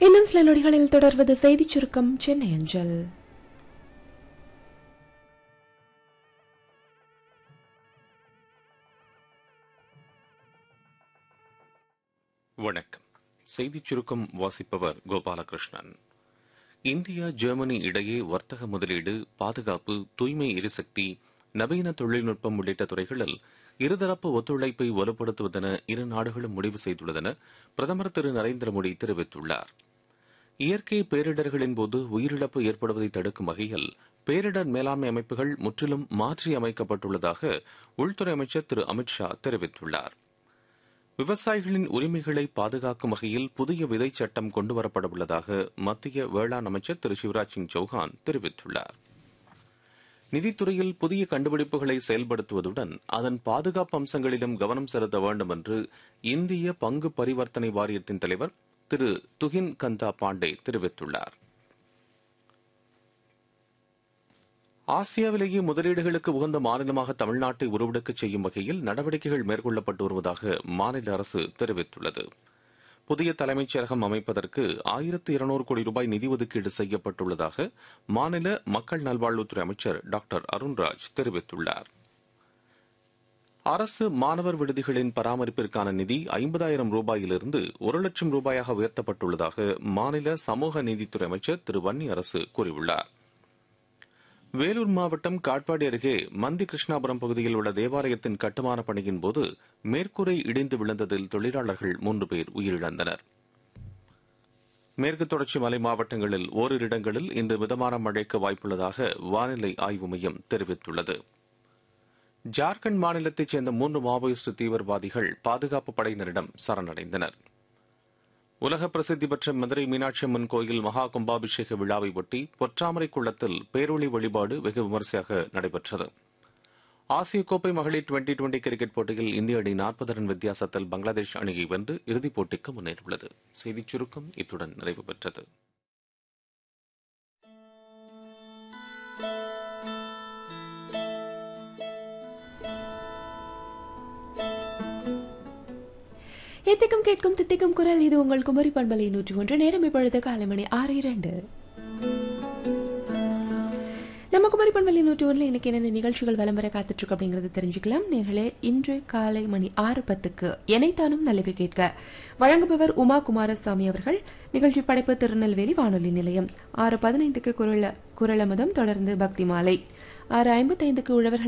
இன்னும் சில நொடிகளில் தொடர்வது செய்திச் சுருக்கம் சென்னை அஞ்சல். வணக்கம். செய்திச் சுருக்கம் வாசிப்பவர் கோபாலகிருஷ்ணன். இந்தியா ஜெர்மனி இடையே வர்த்தக முதலீடு, பாதுகாப்பு, தூய்மை எரிசக்தி, நவீன தொழில்நுட்பம் உள்ளிட்ட துறைகளில் இருதரப்பு ஒத்துழைப்பை வலுப்படுத்துவதென இரு நாடுகளும் முடிவு செய்துள்ளதென பிரதமர் திரு நரேந்திர மோடி தெரிவித்துள்ளார். இயற்கை பேரிடர்களின் போது உயிரிழப்பு ஏற்படுவதை தடுக்கும் வகையில் பேரிடர் மேலாண்மை அமைப்புகள் முற்றிலும் மாற்றி அமைக்கப்பட்டுள்ளதாக உள்துறை அமைச்சர் திரு அமித் ஷா தெரிவித்துள்ளார். விவசாயிகளின் உரிமைகளை பாதுகாக்கும் வகையில் புதிய விதை சட்டம் கொண்டுவரப்பட உள்ளதாக மத்திய வேளாண் அமைச்சர் திரு சிவராஜ் சிங் சௌஹான் தெரிவித்துள்ளார். நிதித்துறையில் புதிய கண்டுபிடிப்புகளை செயல்படுத்துவதுடன் அதன் பாதுகாப்பு அம்சங்களிலும் கவனம் செலுத்த வேண்டும் என்று இந்திய பங்கு பரிவர்த்தனை வாரியத்தின் தலைவர் திரு துகின் கந்தா பாண்டே தெரிவித்துள்ளார். ஆசியாவிலேயே முதலீடுகளுக்கு உகந்த மாநிலமாக தமிழ்நாட்டை உருவெடுக்கச் செய்யும் வகையில் நடவடிக்கைகள் மேற்கொள்ளப்பட்டு வருவதாக மாநில அரசு தெரிவித்துள்ளது. புதிய தலைமைச் செயலகம் அமைப்பதற்கு 1200 கோடி ரூபாய் நிதி ஒதுக்கீடு செய்யப்பட்டுள்ளதாக மாநில மக்கள் நல்வாழ்வுத்துறை அமைச்சர் டாக்டர் அருண்ராஜ் தெரிவித்துள்ளார். அரசு மாணவர் விடுதிகளின் பராமரிப்பிற்கான நிதி 50,000 ரூபாயிலிருந்து 1,00,000 ரூபாயாக உயர்த்தப்பட்டுள்ளதாக மாநில சமூக நீதித்துறை அமைச்சர் திரு வன்னியரசு கூறியுள்ளார். வேலூர் மாவட்டம் காட்பாடி அருகே மந்தி கிருஷ்ணாபுரம் பகுதியில் உள்ள தேவாலயத்தின் கட்டுமான பணியின் போது மேற்கூரை இடிந்து விழுந்ததில் தொழிலாளர்கள் 3 பேர் உயிரிழந்தனர். மேற்கு தொடர்ச்சி மலை மாவட்டங்களில் ஓரிரு இடங்களில் இன்று மிதமான மழைக்கு வாய்ப்புள்ளதாக வானிலை ஆய்வு மையம் தெரிவித்துள்ளது. ஜார்க்கண்ட் மாநிலத்தைச் சேர்ந்த 3 மாவோயிஸ்ட் தீவிரவாதிகள் பாதுகாப்பு படையினரிடம் சரணடைந்தனர். உலக பிரசித்தி பெற்ற மதுரை மீனாட்சி அம்மன் கோயில் மகா கும்பாபிஷேக விழாவை ஒட்டி பொற்றாமரை குளத்தில் பேரொளி வழிபாடு வெகு விமரிசையாக நடைபெற்றது. ஆசிய கோப்பை மகளிர் டுவெண்டி கிரிக்கெட் போட்டியில் இந்திய அணி 40 ரன் வித்தியாசத்தில் பங்களாதேஷ் அணியை வென்று இறுதிப் போட்டிக்கு முன்னேறியுள்ளது. செய்திச் சுருக்கம் இத்துடன் நிறைவு பெற்றது. எத்திக்கும் கேட்கும் தித்திக்கும் குரல். இது உங்கள் குமரி பண்பலை 101. நேரம் இப்பொழுது காலை மணி 6:02. நம்ம குமரி பண்பலை 101 இன்னைக்கு என்னென்ன நிகழ்ச்சிகள் வலம் வர காத்துட்டு இருக்கு அப்படிங்கறது தெரிஞ்சுக்கலாம். நேர்களே, இன்று காலை மணி 6:10 எனைத்தானும் நல்லவை கேட்க வழங்குபவர் உமா குமாரசாமி அவர்கள். நிகழ்ச்சி படைப்பு திருநெல்வேலி வானொலி நிலையம். 6:15 குரலமுதம், தொடர்ந்து பக்தி மாலை. 6:55 உழவர்கள்